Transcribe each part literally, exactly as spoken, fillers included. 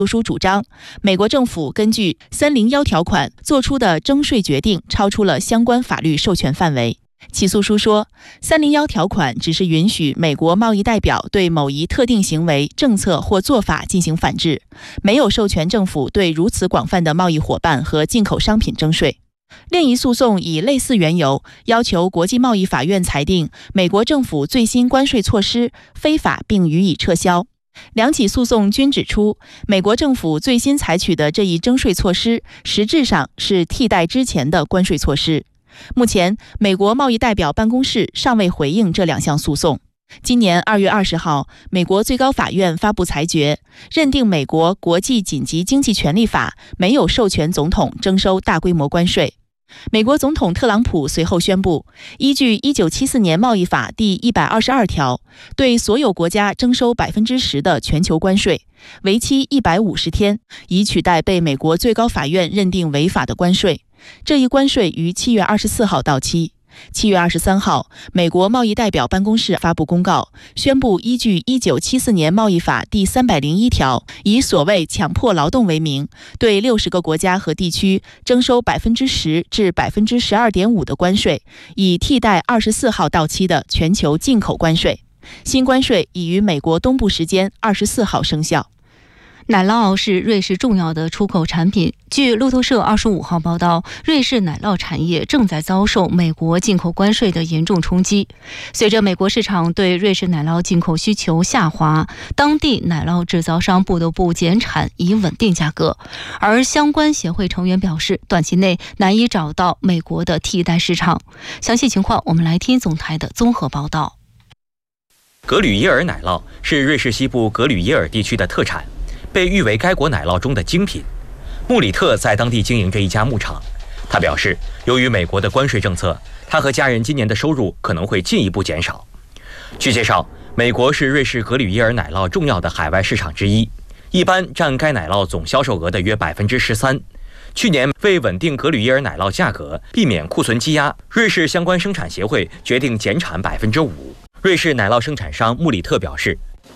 书主张，美国政府根据三零一条款做出的征税决定超出了相关法律授权范围。起诉书说，三零一条款只是允许美国贸易代表对某一特定行为、政策或做法进行反制，没有授权政府对如此广泛的贸易伙伴和进口商品征税。另一诉讼以类似缘由，要求国际贸易法院裁定美国政府最新关税措施非法并予以撤销。两起诉讼均指出，美国政府最新采取的这一征税措施实质上是替代之前的关税措施。目前，美国贸易代表办公室尚未回应这两项诉讼。今年二月二十号，美国最高法院发布裁决，认定美国国际紧急经济权利法没有授权总统征收大规模关税。美国总统特朗普随后宣布，依据一九七四年贸易法第一百二十二条，对所有国家征收百分之十的全球关税，为期一百五十天，以取代被美国最高法院认定违法的关税。这一关税于七月二十四号到期。七月二十三号，美国贸易代表办公室发布公告，宣布依据一九七四年贸易法第三百零一条，以所谓强迫劳动为名，对六十个国家和地区征收百分之十至百分之十二点五的关税，以替代二十四号到期的全球进口关税。新关税已于美国东部时间二十四号生效。 奶酪是瑞士重要的出口产品。据路透社二十五号报道，瑞士奶酪产业正在遭受美国进口关税的严重冲击。随着美国市场对瑞士奶酪进口需求下滑，当地奶酪制造商不得不减产以稳定价格。而相关协会成员表示，短期内难以找到美国的替代市场。详细情况，我们来听总台的综合报道。 格吕耶尔奶酪是瑞士西部格吕耶尔地区的特产，被誉为该国奶酪中的精品。穆里特在当地经营着一家牧场，他表示，由于美国的关税政策，他和家人今年的收入可能会进一步减少。据介绍，美国是瑞士格吕耶尔奶酪重要的海外市场之一，一般占该奶酪总销售额的约百分之十三。去年为稳定格吕耶尔奶酪价格，避免库存积压，瑞士相关生产协会决定减产百分之五。瑞士奶酪生产商穆里特表示，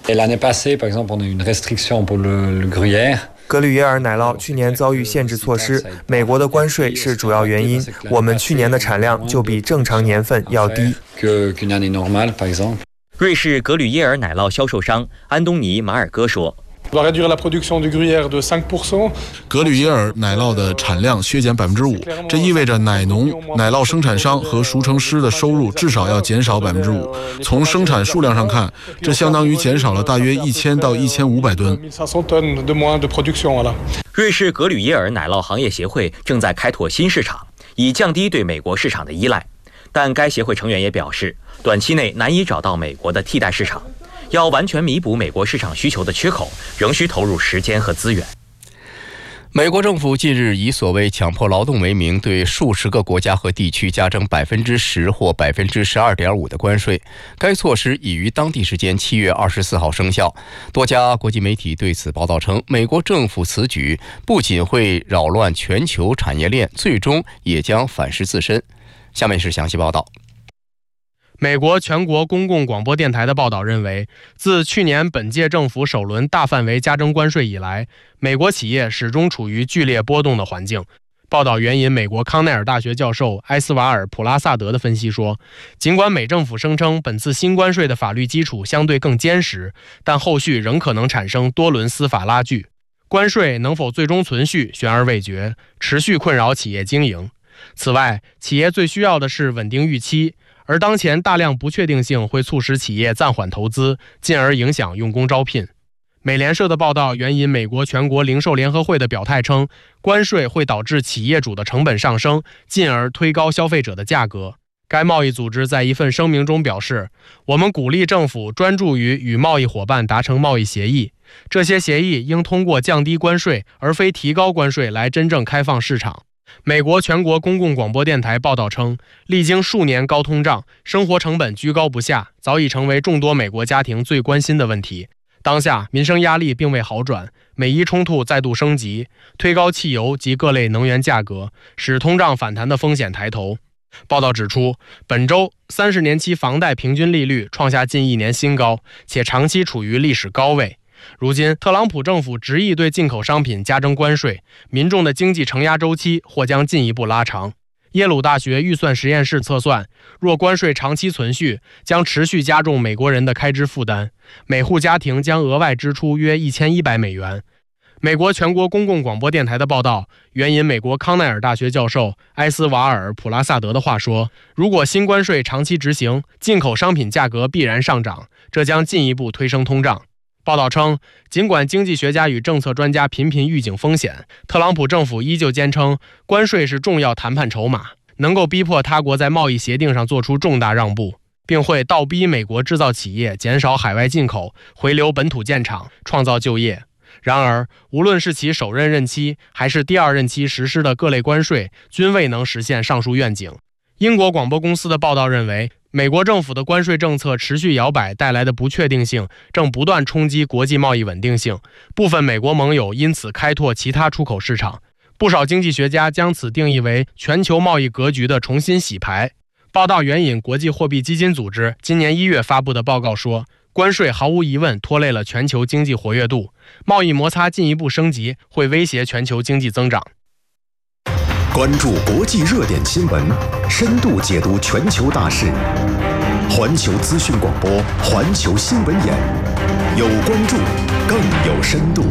格吕耶尔奶酪去年遭遇限制措施，美国的关税是主要原因。我们去年的产量就比正常年份要低。 瑞士格吕耶尔奶酪销售商安东尼·马尔戈说， 格吕耶尔奶酪的产量削减百分之五，这意味着奶农、奶酪生产商和熟成师的收入至少要减少百分之五。从生产数量上看，这相当于减少了大约一千到一千五百吨。 瑞士格吕耶尔奶酪行业协会正在开拓新市场，以降低对美国市场的依赖，但该协会成员也表示，短期内难以找到美国的替代市场。要完全弥补美国市场需求的缺口，仍需投入时间和资源。 美国政府近日以所谓强迫劳动为名，对数十个国家和地区加征百分之十或百分之十二点五的关税。该措施已于当地时间七月二十四号生效。多家国际媒体对此报道称，美国政府此举不仅会扰乱全球产业链，最终也将反噬自身。下面是详细报道。 美国全国公共广播电台的报道认为，自去年本届政府首轮大范围加征关税以来，美国企业始终处于剧烈波动的环境。报道援引美国康奈尔大学教授埃斯瓦尔·普拉萨德的分析说，尽管美政府声称本次新关税的法律基础相对更坚实，但后续仍可能产生多轮司法拉锯。关税能否最终存续，悬而未决，持续困扰企业经营。此外，企业最需要的是稳定预期，而当前大量不确定性会促使企业暂缓投资，进而影响用工招聘。美联社的报道援引美国全国零售联合会的表态称，关税会导致企业主的成本上升，进而推高消费者的价格。该贸易组织在一份声明中表示，我们鼓励政府专注于与贸易伙伴达成贸易协议，这些协议应通过降低关税而非提高关税来真正开放市场。美国全国公共广播电台报道称，历经数年高通胀，生活成本居高不下，早已成为众多美国家庭最关心的问题。当下民生压力并未好转，美伊冲突再度升级，推高汽油及各类能源价格，使通胀反弹的风险抬头。报道指出，本周三十年期房贷平均利率创下近一年新高，且长期处于历史高位。 如今，特朗普政府执意对进口商品加征关税，民众的经济承压周期或将进一步拉长。耶鲁大学预算实验室测算，若关税长期存续，将持续加重美国人的开支负担，每户家庭将额外支出约一千一百美元。美国全国公共广播电台的报道援引美国康奈尔大学教授埃斯瓦尔·普拉萨德的话说，如果新关税长期执行，进口商品价格必然上涨，这将进一步推升通胀。报道称，尽管经济学家与政策专家频频预警风险，特朗普政府依旧坚称关税是重要谈判筹码，能够逼迫他国在贸易协定上做出重大让步，并会倒逼美国制造企业减少海外进口，回流本土建厂，创造就业。然而，无论是其首任任期还是第二任期实施的各类关税，均未能实现上述愿景。英国广播公司的报道认为，美国政府的关税政策持续摇摆带来的不确定性正不断冲击国际贸易稳定性，部分美国盟友因此开拓其他出口市场。不少经济学家将此定义为全球贸易格局的重新洗牌。报道援引国际货币基金组织今年一月发布的报告说，关税毫无疑问拖累了全球经济活跃度，贸易摩擦进一步升级会威胁全球经济增长。 关注国际热点新闻，深度解读全球大事。环球资讯广播，环球新闻眼，有关注，更有深度。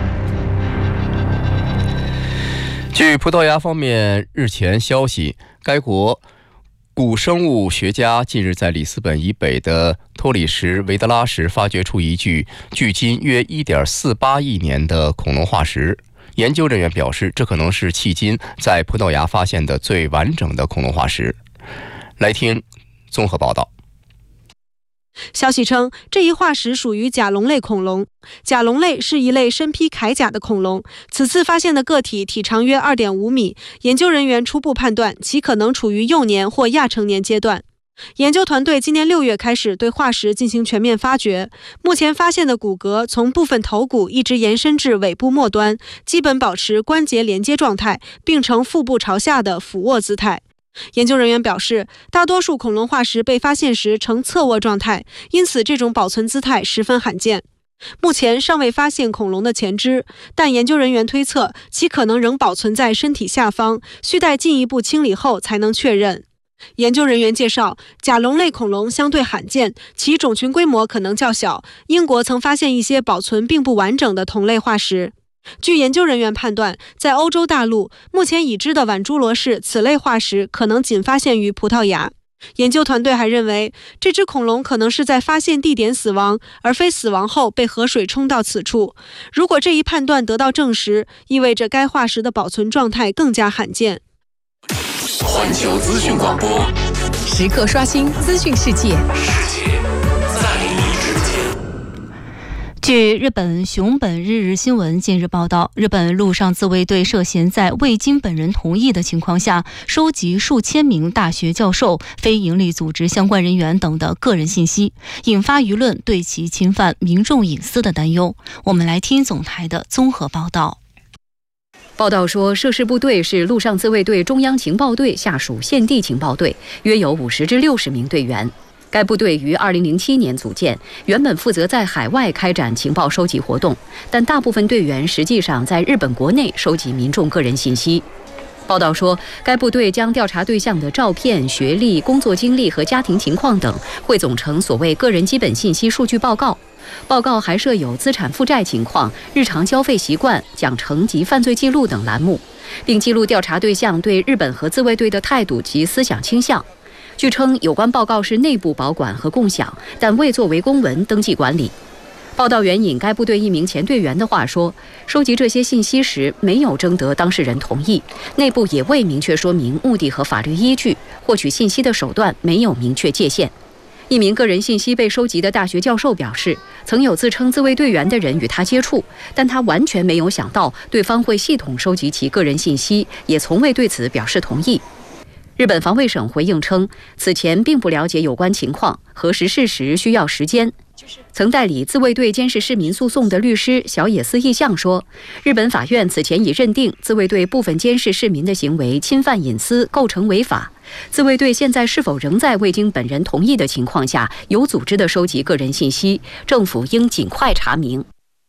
据葡萄牙方面日前消息，该国古生物学家近日在里斯本以北的托里什维德拉石发掘出一具距今约 一点四八亿年的恐龙化石。研究人员表示，这可能是迄今在葡萄牙发现的最完整的恐龙化石。来听综合报道。 消息称，这一化石属于甲龙类恐龙。甲龙类是一类身披铠甲的恐龙，此次发现的个体体长约 二点五米，研究人员初步判断其可能处于幼年或亚成年阶段。研究团队今年六月开始对化石进行全面发掘，目前发现的骨骼从部分头骨一直延伸至尾部末端，基本保持关节连接状态，并呈腹部朝下的俯卧姿态。研究人员表示，大多数恐龙化石被发现时呈侧卧状态，因此这种保存姿态十分罕见。目前尚未发现恐龙的前肢，但研究人员推测其可能仍保存在身体下方，需待进一步清理后才能确认。研究人员介绍，甲龙类恐龙相对罕见，其种群规模可能较小。英国曾发现一些保存并不完整的同类化石。据研究人员判断，在欧洲大陆，目前已知的晚侏罗氏此类化石可能仅发现于葡萄牙。研究团队还认为，这只恐龙可能是在发现地点死亡，而非死亡后被河水冲到此处。如果这一判断得到证实，意味着该化石的保存状态更加罕见。 环球资讯广播， 时刻刷新资讯世界。 世界在你之间。 据日本熊本日日新闻近日报道，日本陆上自卫队涉嫌在未经本人同意的情况下，收集数千名大学教授、非营利组织相关人员等的个人信息，引发舆论对其侵犯民众隐私的担忧。我们来听总台的综合报道。 报道说，涉事部队是陆上自卫队中央情报队下属现地情报队，约有五十至六十名队员。该部队于二零零七年组建，原本负责在海外开展情报收集活动，但大部分队员实际上在日本国内收集民众个人信息。报道说，该部队将调查对象的照片、学历、工作经历和家庭情况等汇总成所谓个人基本信息数据报告。报告还设有资产负债情况、日常消费习惯、奖惩及犯罪记录等栏目，并记录调查对象对日本和自卫队的态度及思想倾向。据称，有关报告是内部保管和共享，但未作为公文登记管理。报道援引该部队一名前队员的话说，收集这些信息时没有征得当事人同意，内部也未明确说明目的和法律依据，获取信息的手段没有明确界限。一名个人信息被收集的大学教授表示，曾有自称自卫队员的人与他接触，但他完全没有想到对方会系统收集其个人信息，也从未对此表示同意。日本防卫省回应称，此前并不了解有关情况，核实事实需要时间。曾代理自卫队监视市民诉讼的律师小野寺义相说，日本法院此前已认定自卫队部分监视市民的行为侵犯隐私，构成违法。自卫队现在是否仍在未经本人同意的情况下有组织地收集个人信息，政府应尽快查明。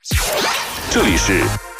这里是